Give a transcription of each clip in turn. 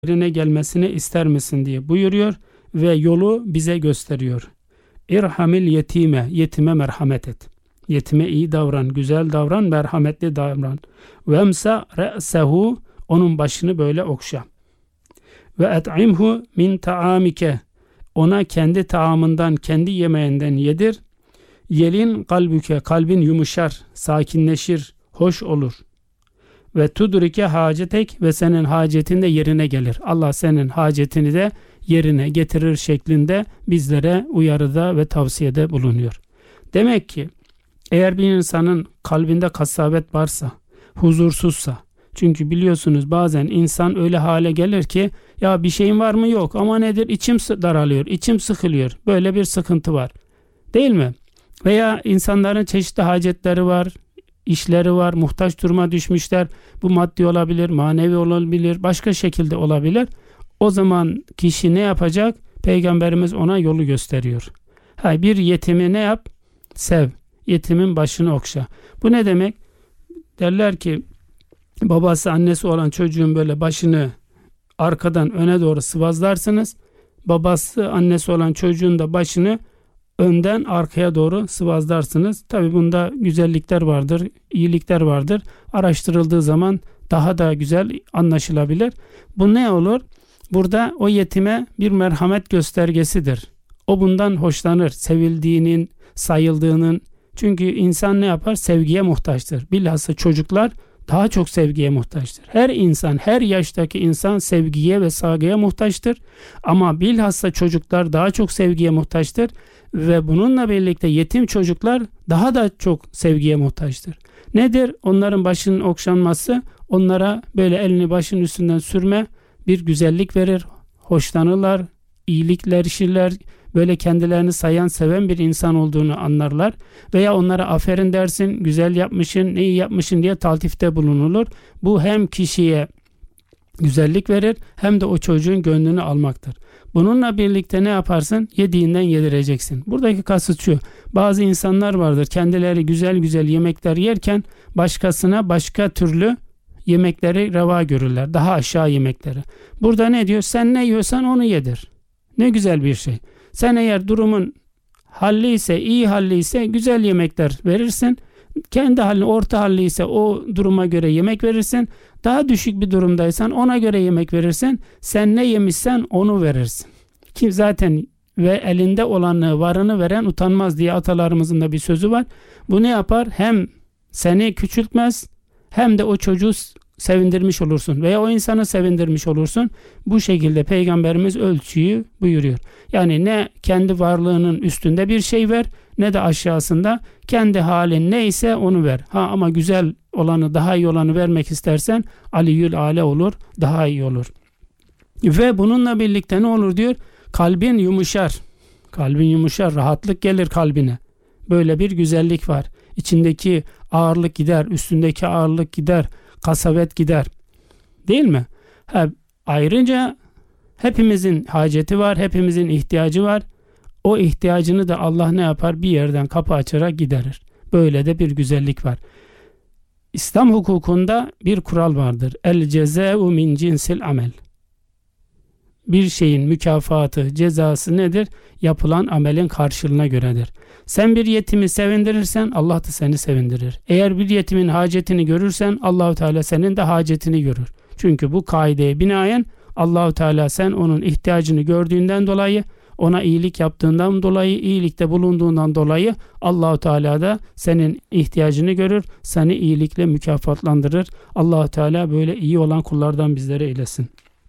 yerine gelmesini ister misin diye buyuruyor ve yolu bize gösteriyor. İrhamil yetime, yetime merhamet et. Yetime iyi davran, güzel davran, merhametli davran. Ve emsa re'sehu, onun başını böyle okşa. Ve et'imhu min taamike, ona kendi taamından, kendi yemeğinden yedir. Yelin kalbüke, kalbin yumuşar, sakinleşir, hoş olur. Ve tudrike hacetek, ve senin hacetin de yerine gelir. Allah senin hacetini de yerine getirir şeklinde bizlere uyarıda ve tavsiyede bulunuyor. Demek ki eğer bir insanın kalbinde kasvet varsa, huzursuzsa, çünkü biliyorsunuz bazen insan öyle hale gelir ki ya bir şeyin var mı, yok ama nedir, içim daralıyor, içim sıkılıyor, böyle bir sıkıntı var değil mi? Veya insanların çeşitli hacetleri var, işleri var, muhtaç duruma düşmüşler. Bu maddi olabilir, manevi olabilir, başka şekilde olabilir. O zaman kişi ne yapacak? Peygamberimiz ona yolu gösteriyor. Bir yetimi ne yap? Sev. Yetimin başını okşa. Bu ne demek? Derler ki babası annesi olan çocuğun böyle başını arkadan öne doğru sıvazlarsınız. Babası annesi olan çocuğun da başını önden arkaya doğru sıvazlarsınız. Tabi bunda güzellikler vardır, iyilikler vardır. Araştırıldığı zaman daha da güzel anlaşılabilir. Bu ne olur? Burada o yetime bir merhamet göstergesidir. O bundan hoşlanır, sevildiğinin, sayıldığının. Çünkü insan ne yapar? Sevgiye muhtaçtır. Bilhassa çocuklar daha çok sevgiye muhtaçtır. Her insan, her yaştaki insan sevgiye ve saygıya muhtaçtır. Ama bilhassa çocuklar daha çok sevgiye muhtaçtır. Ve bununla birlikte yetim çocuklar daha da çok sevgiye muhtaçtır. Nedir? Onların başının okşanması, onlara böyle elini başının üstünden sürme bir güzellik verir. Hoşlanırlar, iyilikler işirler, böyle kendilerini sayan, seven bir insan olduğunu anlarlar. Veya onlara aferin dersin, güzel yapmışsın, iyi yapmışsın diye taltifte bulunulur. Bu hem kişiye güzellik verir hem de o çocuğun gönlünü almaktır. Bununla birlikte ne yaparsın? Yediğinden yedireceksin. Buradaki kasıt şu: bazı insanlar vardır, kendileri güzel güzel yemekler yerken başkasına başka türlü yemekleri reva görürler. Daha aşağı yemekleri. Burada ne diyor? Sen ne yiyorsan onu yedir. Ne güzel bir şey. Sen eğer durumun halli ise, iyi halli ise güzel yemekler verirsin. Kendi halin orta halli ise o duruma göre yemek verirsin. Daha düşük bir durumdaysan ona göre yemek verirsin. Sen ne yemişsen onu verirsin. Ki zaten ve elinde olanı, varını veren utanmaz diye atalarımızın da bir sözü var. Bu ne yapar? Hem seni küçültmez hem de o çocuğu sevindirmiş olursun veya o insanı sevindirmiş olursun. Bu şekilde Peygamberimiz ölçüyü buyuruyor. Yani ne kendi varlığının üstünde bir şey ver, ne de aşağısında. Kendi halin neyse onu ver. Ama güzel olanı, daha iyi olanı vermek istersen aliyül ale olur, daha iyi olur. Ve bununla birlikte ne olur diyor? Kalbin yumuşar. Kalbin yumuşar, rahatlık gelir kalbine. Böyle bir güzellik var. İçindeki ağırlık gider, üstündeki ağırlık gider, kasavet gider. Değil mi? Ayrıca hepimizin haceti var, hepimizin ihtiyacı var. O ihtiyacını da Allah ne yapar? Bir yerden kapı açarak giderir. Böyle de bir güzellik var. İslam hukukunda bir kural vardır. El cezâ'u min cinsil amel. Bir şeyin mükafatı, cezası nedir? Yapılan amelin karşılığına göredir. Sen bir yetimi sevindirirsen Allah da seni sevindirir. Eğer bir yetimin hacetini görürsen Allah-u Teala senin de hacetini görür. Çünkü bu kaideye binaen Allah-u Teala sen onun ihtiyacını gördüğünden dolayı, ona iyilik yaptığından dolayı, iyilikte bulunduğundan dolayı Allah-u Teala da senin ihtiyacını görür, seni iyilikle mükafatlandırır. Allah-u Teala böyle iyi olan kullardan bizlere eylesin.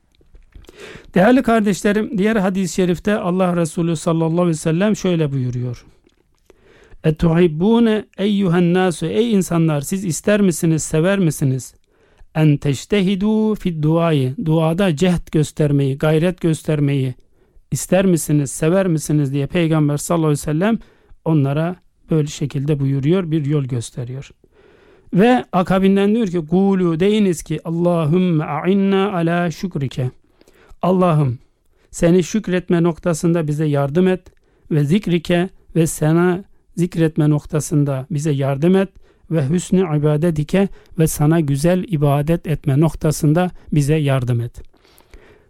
Değerli kardeşlerim, diğer hadis-i şerifte Allah Resulü sallallahu aleyhi ve sellem şöyle buyuruyor. Etuhibbune eyyuhen nasu, ey insanlar siz ister misiniz, sever misiniz? En teştehidu fid duayı, duada cehd göstermeyi, gayret göstermeyi ister misiniz, sever misiniz diye Peygamber sallallahu aleyhi ve sellem onlara böyle şekilde buyuruyor, bir yol gösteriyor. Ve akabinden diyor ki kulu, deyiniz ki Allahümme a'inna ala şükrike. Allah'ım seni şükretme noktasında bize yardım et ve zikrike, ve sana zikretme noktasında bize yardım et ve hüsnü ibadetike, ve sana güzel ibadet etme noktasında bize yardım et.